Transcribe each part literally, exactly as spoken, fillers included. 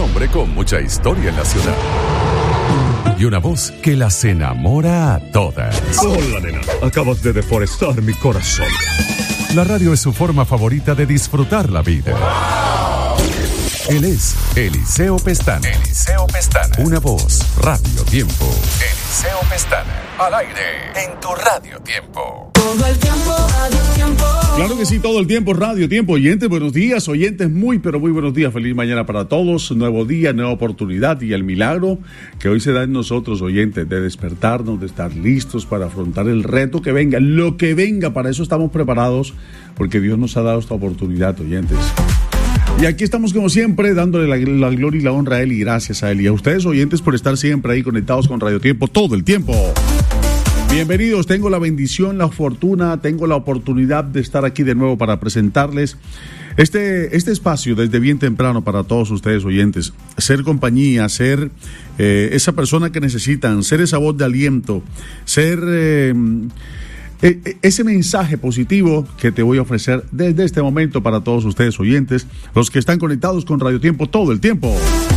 hombre con mucha historia en la ciudad. Y una voz que las enamora a todas. Hola, nena. Acabas de deforestar mi corazón. La radio es su forma favorita de disfrutar la vida. Él es Eliseo Pestana. Eliseo Pestana. Una voz, Radio Tiempo. Eliseo Pestana. Al aire, en tu Radio Tiempo. Todo el tiempo, Radio Tiempo. Claro que sí, todo el tiempo, Radio Tiempo. Oyentes, buenos días, oyentes, muy, pero muy buenos días. Feliz mañana para todos. Nuevo día, nueva oportunidad y el milagro que hoy se da en nosotros, oyentes, de despertarnos, de estar listos para afrontar el reto que venga, lo que venga. Para eso estamos preparados, porque Dios nos ha dado esta oportunidad, oyentes. Y aquí estamos como siempre dándole la, la gloria y la honra a Él y gracias a Él. Y a ustedes, oyentes, por estar siempre ahí conectados con Radio Tiempo todo el tiempo. Bienvenidos, tengo la bendición, la fortuna, tengo la oportunidad de estar aquí de nuevo para presentarles este, este espacio desde bien temprano para todos ustedes, oyentes. Ser compañía, ser eh, esa persona que necesitan, ser esa voz de aliento, ser... Eh, ese mensaje positivo que te voy a ofrecer desde este momento para todos ustedes oyentes, los que están conectados con Radio Tiempo todo el tiempo.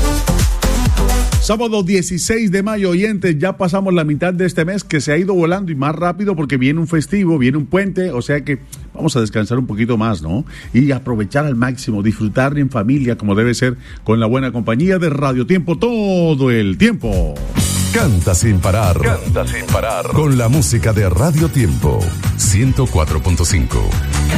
Sábado dieciséis de mayo, oyentes, ya pasamos la mitad de este mes que se ha ido volando y más rápido porque viene un festivo, viene un puente, o sea que vamos a descansar un poquito más, ¿no? Y aprovechar al máximo, disfrutar en familia como debe ser, con la buena compañía de Radio Tiempo todo el tiempo. Canta sin parar. Canta sin parar. Con la música de Radio Tiempo ciento cuatro punto cinco.